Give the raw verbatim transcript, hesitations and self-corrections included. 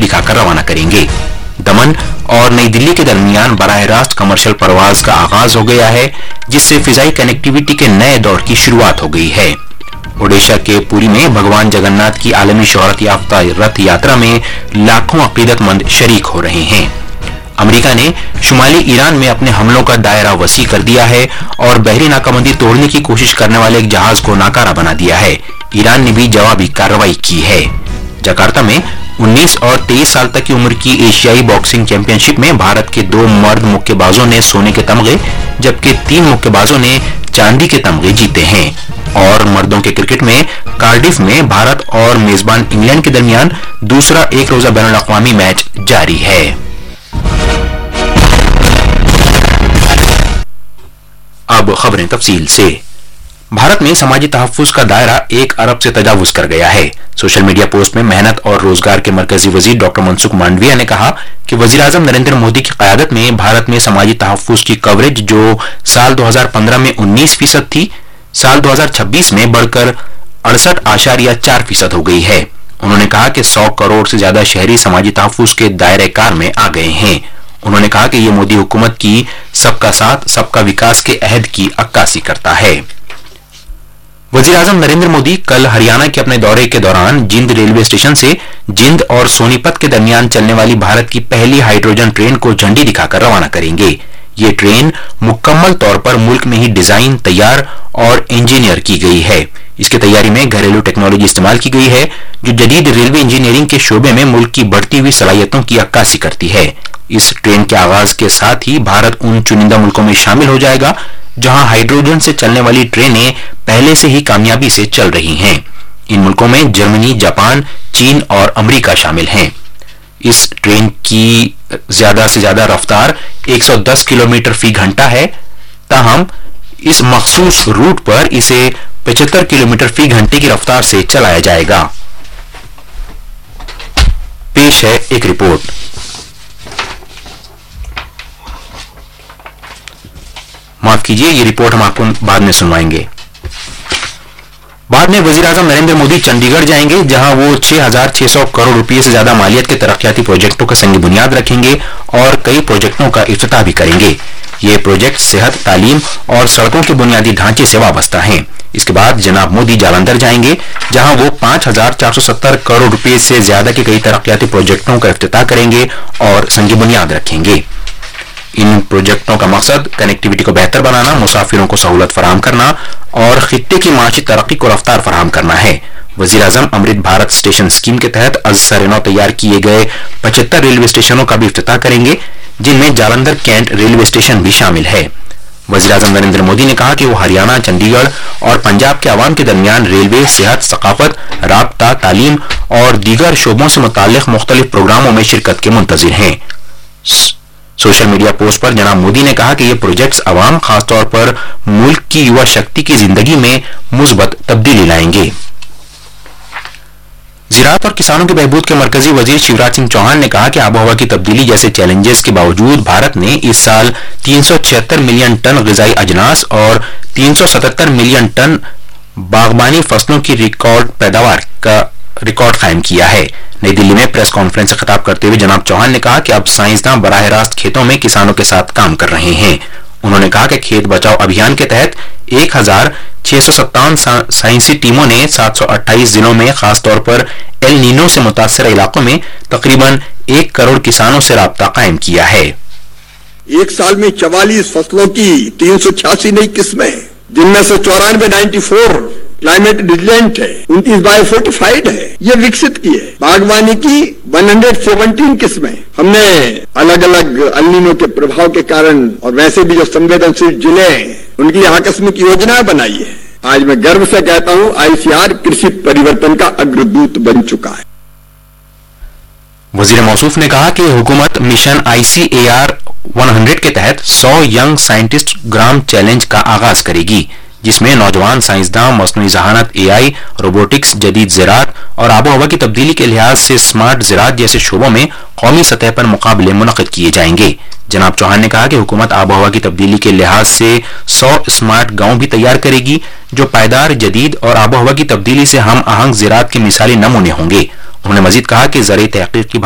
दिखाकर रवाना करेंगे। दमन और नई दिल्ली के दरमियान बराह रास्त कमर्शियल परवाज का आगाज हो गया है, जिससे फिजाई कनेक्टिविटी के नए दौर की शुरुआत हो गई है। ओडिशा के पुरी में भगवान जगन्नाथ की आलमी शोहरत याफ्ता रथ यात्रा में लाखों अकीदतमंद शरीक हो रहे हैं। अमेरिका ने शुमाली ईरान में अपने हमलों का दायरा वसी कर दिया है और बहरी नाकाबंदी तोड़ने की कोशिश करने वाले एक जहाज को नाकारा बना दिया है। ईरान ने भी जवाबी कार्रवाई की है। जकार्ता में उन्नीस और तेईस साल तक की उम्र की एशियाई बॉक्सिंग चैंपियनशिप में भारत के दो मर्द मुक्केबाजों ने सोने के तमगे जबकि तीन मुक्केबाजों ने चांदी के तमगे जीते हैं। और मर्दों के क्रिकेट में कार्डिफ में भारत और मेजबान इंग्लैंड के दरमियान दूसरा एक रोजा बैनुल अक़वामी मैच जारी है। अब खबरें तफसील से। भारत में समाजी तहफ्फुज का दायरा एक अरब से तजावुज कर गया है। सोशल मीडिया पोस्ट में मेहनत और रोजगार के मरकजी वजीर डॉक्टर मनसुख मांडविया ने कहा कि वजीर आजम नरेंद्र मोदी की क़यादत में भारत में समाजी तहफ्फुज की कवरेज जो साल दो हजार पंद्रह में उन्नीस फीसद थी, साल दो हजार छब्बीस में बढ़कर अड़सठ आशारिया चार फीसद हो गई है। उन्होंने कहा कि सौ करोड़ से ज्यादा शहरी समाजी तहफ्फुज के दायरे कार में आ गए हैं। उन्होंने कहा कि ये मोदी हुकूमत की सबका साथ सबका विकास के अहद की अक्कासी करता है। वजीर आजम नरेंद्र मोदी कल हरियाणा के अपने दौरे के दौरान जिंद रेलवे स्टेशन से जिंद और सोनीपत के दरमियान चलने वाली भारत की पहली हाइड्रोजन ट्रेन को झंडी दिखाकर रवाना करेंगे। ये ट्रेन मुकम्मल तौर पर मुल्क में ही डिजाइन, तैयार और इंजीनियर की गई है। इसकी तैयारी में घरेलू टेक्नोलॉजी इस्तेमाल की गई है जो जदीद रेलवे इंजीनियरिंग के शोबे में मुल्क की बढ़ती हुई सलाहियतों की अक्कासी करती है। इस ट्रेन के आगाज के साथ ही भारत उन चुनिंदा मुल्कों में शामिल हो जाएगा जहां हाइड्रोजन से चलने वाली ट्रेनें पहले से ही कामयाबी से चल रही हैं। इन मुल्कों में जर्मनी, जापान, चीन और अमेरिका शामिल हैं। इस ट्रेन की ज्यादा से ज्यादा रफ्तार एक सौ दस किलोमीटर फी घंटा है, ताहम इस मखसूस रूट पर इसे पचहत्तर किलोमीटर फी घंटे की रफ्तार से चलाया जाएगा। पेश है एक रिपोर्ट। माफ कीजिए, ये रिपोर्ट हम आपको बाद में सुनवाएंगे। बाद में वजीर आजम नरेंद्र मोदी चंडीगढ़ जाएंगे, जहां वो छह हजार छह सौ करोड़ रुपए से ज्यादा मालियत के तरक्याती प्रोजेक्टों का संग बुनियाद रखेंगे और कई प्रोजेक्टों का इफ्तिताह भी करेंगे। ये प्रोजेक्ट सेहत, तालीम और सड़कों के बुनियादी ढांचे से वाबस्ता हैं। इसके बाद जनाब मोदी जालंधर जाएंगे, जहां वो पांच हजार चार सौ सत्तर करोड़ रुपए से ज्यादा के कई तरक्याती प्रोजेक्टों का इफ्तिताह करेंगे और संग बुनियाद रखेंगे। इन प्रोजेक्टों का मकसद कनेक्टिविटी को बेहतर बनाना, मुसाफिरों को सहूलत फराहम करना और खित्ते की माशी तरक्की को रफ्तार फराहम करना है। वजीर आजम अमृत भारत स्टेशन स्कीम के तहत अज़-सर-ए-नौ तैयार किए गए पचहत्तर रेलवे स्टेशनों का भी इफ्तिताह करेंगे, जिनमें जालंधर कैंट रेलवे स्टेशन भी शामिल है। वजीर आजम नरेंद्र मोदी ने कहा कि वो हरियाणा, चंडीगढ़ और पंजाब के अवाम के दरमियान रेलवे, सेहत, सकाफत, राबता, तालीम और दीगर शोबों से मुताल्लिक मुख्तलिफ प्रोग्रामों में शिरकत के मुंतजिर हैं। सोशल मीडिया पोस्ट पर जनाब मोदी ने कहा कि ये प्रोजेक्ट्स अवाम, खासतौर पर मुल्क की युवा शक्ति की जिंदगी में मुस्बत तब्दीली लाएंगे। ज़राअत और किसानों के बहबूद के मरकजी वजीर शिवराज सिंह चौहान ने कहा कि आबोहवा की तब्दीली जैसे चैलेंजेस के बावजूद भारत ने इस साल तीन सौ छिहत्तर मिलियन टन ग़िज़ाई अजनास और तीन सौ सतहत्तर मिलियन टन बागबानी फसलों की रिकॉर्ड पैदावार का रिकॉर्ड कायम किया है। नई दिल्ली में प्रेस कॉन्फ्रेंस से खिताब करते हुए जनाब चौहान ने कहा कि अब साइंसदान बराह रास्त खेतों में किसानों के साथ काम कर रहे हैं। उन्होंने कहा कि खेत बचाओ अभियान के तहत एक हजार छह सौ सत्तावन साइंसी टीमों ने सात सौ अट्ठाईस जिलों में खासतौर पर एल नीनो से मुतासर इलाकों में तकरीबन एक करोड़ किसानों से राब्ता कायम किया है। एक साल में चवालीस फसलों की तीन सौ छियासी नई किस्में, जिनमें से चौरानवे नाइन्टी फोर क्लाइमेट रिजिलेंट है, उनतीस बायोफोर्टिफाइड है, ये विकसित की है। बागवानी की एक सौ सत्रह किस्में हमने अलग अलग एल नीनो के प्रभाव के कारण और वैसे भी जो संवेदनशील जिले हैं उनकी आकस्मिक योजनाएं बनाई है। आज मैं गर्व से कहता हूं आईसीआर कृषि परिवर्तन का अग्रदूत बन चुका है। वजीर मौसूफ ने कहा कि हुकूमत मिशन आईसीएआर सौ के तहत सौ यंग साइंटिस्ट ग्राम चैलेंज का आगाज करेगी, जिसमें नौजवान साइंसदान मसनूई ज़हानत, एआई, रोबोटिक्स, जदीद ज़राअत और आबो हवा की तब्दीली के लिहाज से स्मार्ट ज़राअत जैसे शोबों में कौमी सतह पर मुकाबले मुनक़िद किए जाएंगे। जनाब चौहान ने कहा कि हुकूमत आबो हवा की तब्दीली के लिहाज से सौ स्मार्ट गांव भी तैयार करेगी जो पायदार, जदीद और आबो हवा की तब्दीली से हम आहंग ज़राअत के मिसाली नमूने होंगे। उन्होंने मजीद कहा कि ज़राई तहक़ीक़ की